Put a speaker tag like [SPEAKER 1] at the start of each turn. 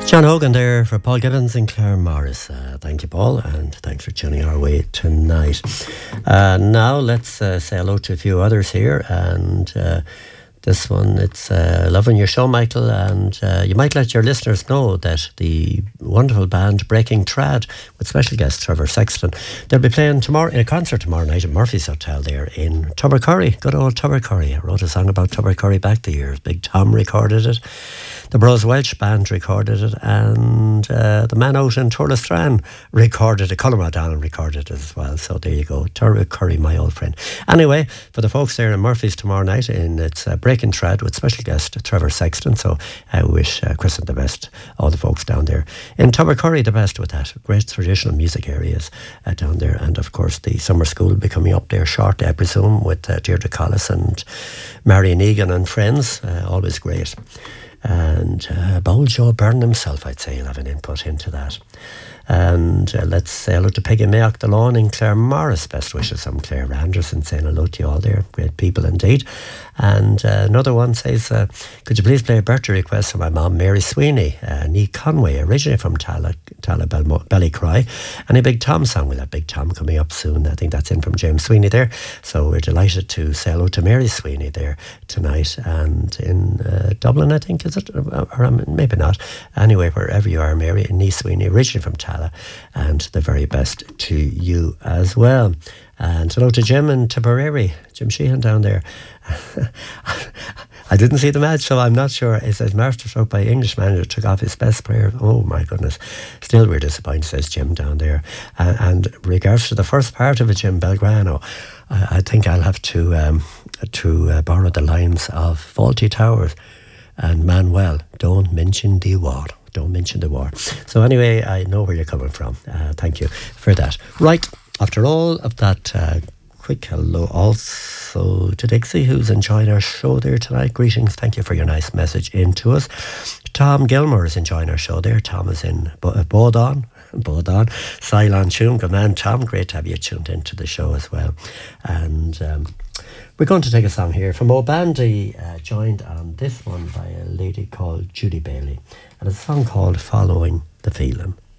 [SPEAKER 1] John Hogan there for Paul Gibbons and Claire Morris. Thank you, Paul, and thanks for tuning our way tonight. Now let's say hello to a few others here, and this one, it's loving your show, Michael, and you might let your listeners know that the wonderful band Breaking Trad, with special guest Trevor Sexton, they'll be playing tomorrow in a concert tomorrow night at Murphy's Hotel there in Tubbercurry. Good old Tubbercurry. I wrote a song about Tubbercurry back the years. Big Tom recorded it. The Bros Welsh Band recorded it, and the man out in Turlestran recorded it. Colin O'Donnell recorded it as well. So there you go. Tubbercurry, my old friend. Anyway, for the folks there in Murphy's tomorrow night, it's Breaking Trad with special guest Trevor Sexton. So I wish Chris and the best, all the folks down there. In Tubbercurry, the best with that. Great traditional music areas down there. And of course, the summer school will be coming up there shortly, I presume, with Deirdre Collis and Marion Egan and friends. Always great. And Bowl Joe Byrne himself, I'd say, he'll have an input into that. And let's say hello to Peggy Mayock the Lawn and Claire Morris. Best wishes from Claire Anderson, saying hello to you all there. Great people indeed. And another one says, could you please play a birthday request for my mum, Mary Sweeney, Nee Conway, originally from Ballycry. And a Big Tom song. We'll have Big Tom coming up soon. I think that's in from James Sweeney there. So we're delighted to say hello to Mary Sweeney there tonight. And in Dublin, I think, is it? Or maybe not. Anyway, wherever you are, Mary, and Nee Sweeney, originally from Tala. And the very best to you as well. And hello to Jim and Tipperary, Jim Sheehan down there. I didn't see the match, so I'm not sure. It says masterstroke by English manager took off his best player. Oh my goodness. Still we're disappointed, says Jim down there. And regards to the first part of it, Jim Belgrano, I think I'll have to borrow the lines of Faulty Towers and Manuel, don't mention the war. Don't mention the war. So anyway, I know where you're coming from. Thank you for that. Right, after all of that quick hello also to Dixie, who's enjoying our show there tonight. Greetings, thank you for your nice message in to us. Tom Gilmore is enjoying our show there. Tom is in Bodon. Cylon Tune. Good man, Tom. Great to have you tuned into the show as well. And we're going to take a song here from O'Bandy, joined on this one by a lady called Judy Bailey. And it's a song called Following the Feeling.